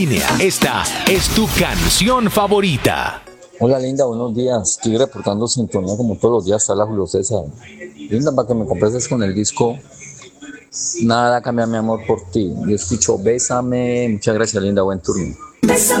Esta es tu canción favorita. Hola linda, buenos días. Estoy reportando sintonía como todos los días. Está la Julio César. Linda, para que me complaces con el disco Nada cambia mi amor por ti. Yo escucho Bésame. Muchas gracias, linda. Buen turno.